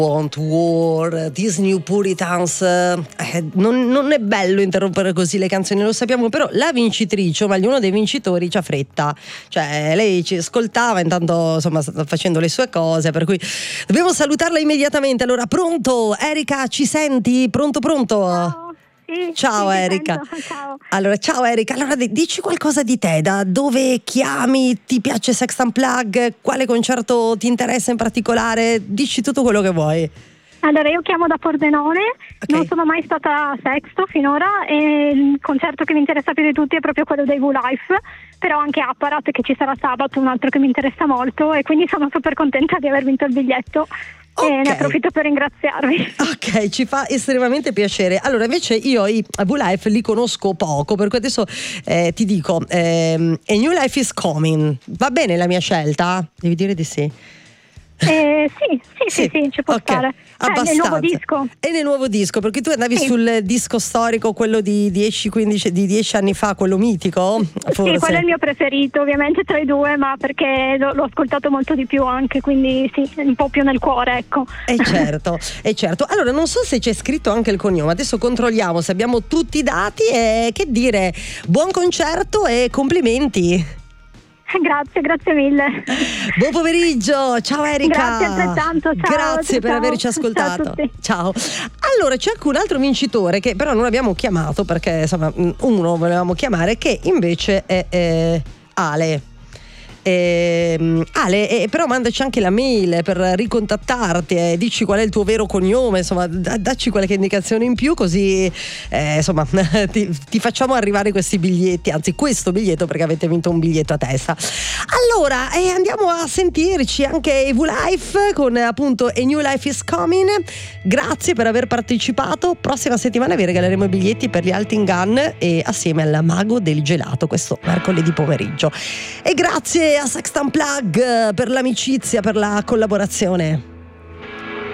Want War, These New Puritans. Non è bello interrompere così le canzoni, lo sappiamo, però la vincitrice, o meglio uno dei vincitori, c'ha fretta, cioè lei ci ascoltava, intanto insomma sta facendo le sue cose, per cui dobbiamo salutarla immediatamente. Allora, pronto Erika, ci senti? Pronto? Ciao. Ciao sì, Erika. Ciao. Allora, ciao Erika. Allora, dici qualcosa di te, da dove chiami, ti piace Sext Unplugged, quale concerto ti interessa in particolare, dici tutto quello che vuoi. Allora, io chiamo da Pordenone, Okay. Non sono mai stata a Sexto finora e il concerto che mi interessa più di tutti è proprio quello dei V-Life, però anche Apparat che ci sarà sabato, un altro che mi interessa molto, e quindi sono super contenta di aver vinto il biglietto. Okay. E ne approfitto per ringraziarvi. Ok, ci fa estremamente piacere. Allora, invece io i V-Life li conosco poco, per cui adesso ti dico A New Life is Coming. Va bene la mia scelta? Devi dire di sì. Sì, ci può stare. Nel nuovo disco. E nel nuovo disco, perché tu andavi Sì. sul disco storico, quello di 10 anni fa, quello mitico? Forse. Sì, quello è il mio preferito, ovviamente tra i due, ma perché l'ho ascoltato molto di più anche, quindi sì, un po' più nel cuore, ecco. Certo. Allora, non so se c'è scritto anche il cognome, adesso controlliamo se abbiamo tutti i dati e che dire, buon concerto e complimenti. Grazie mille. Buon pomeriggio, ciao Erika. Grazie altrettanto, ciao. Grazie per Ciao. averci ascoltato. Ciao a tutti. Ciao. Allora, c'è anche un altro vincitore che però non abbiamo chiamato, perché insomma uno volevamo chiamare, che invece è Ale. Ale, però mandaci anche la mail per ricontattarti, dici qual è il tuo vero cognome, insomma dacci qualche indicazione in più, così insomma ti facciamo arrivare questi biglietti, anzi questo biglietto, perché avete vinto un biglietto a testa. Allora andiamo a sentirci anche V-Life con appunto A New Life is Coming. Grazie per aver partecipato. Prossima settimana vi regaleremo i biglietti per gli Altin Gun e assieme al Mago del Gelato questo mercoledì pomeriggio. E grazie a Sext Unplugged per l'amicizia, per la collaborazione.